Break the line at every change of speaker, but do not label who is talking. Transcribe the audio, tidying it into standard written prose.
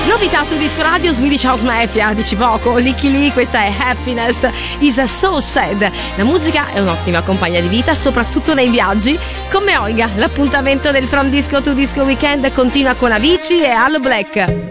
Novità su Disco Radio, Swedish House Mafia, dici poco, Licky Lee, questa è Happiness is so sad. La musica è un'ottima compagna di vita, soprattutto nei viaggi. Come Olga, l'appuntamento del From Disco to Disco Weekend continua con Avicii e Allo Black.